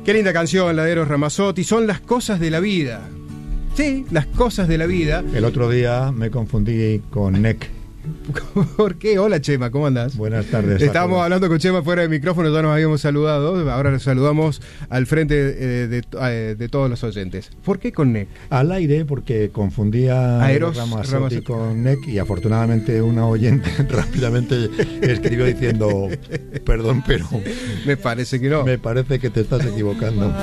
Qué linda canción, la de Eros Ramazzotti. Son las cosas de la vida. Sí, las cosas de la vida. El otro día me confundí con NEC. ¿Por qué? Hola, Chema, ¿cómo andás? Buenas tardes. Estábamos hablando con Chema fuera de micrófono, ya nos habíamos saludado. Ahora nos saludamos al frente de todos los oyentes. ¿Por qué con NEC? Al aire, porque confundía a Eros Ramazzotti con NEC, y afortunadamente una oyente rápidamente escribió diciendo: perdón, pero me parece que no. Me parece que te estás equivocando.